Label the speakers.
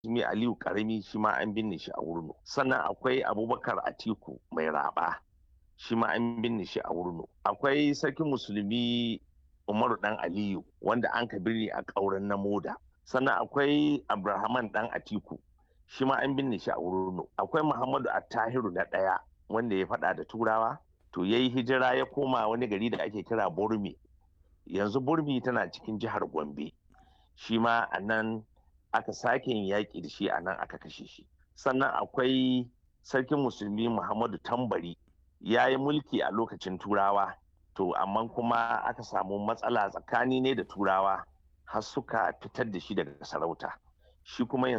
Speaker 1: Rotimi Aliyu Karami shi ma an binne shi a Wurno. Sannan akwai Abubakar Atiku mai raba shi ma an binne shi a Wurno. Akwai sarkin musulmi Umaru Dan Aliyu wanda an ka birni a ƙauren na Moda. Sannan akwai Abrahaman Dan Atiku shi ma an binne shi a Wurno. Akwai Muhammadu Attahiru na ɗaya wanda ya faɗa da Turawa. To ya yi hijira ya koma wani gari da ake kira Burmi. Yanzu Burmi tana cikin jihar Gombe. Shi ma a nan aka sake yin yaƙi da shi, a nan aka kashe shi. Sannan akwai sarkin musulmi Muhammadu Tambari, ya yi mulki a lokacin Turawa, to amma kuma aka samu matsala tsakani ne da Turawa har suka fitar da shi daga sarauta. Shi kuma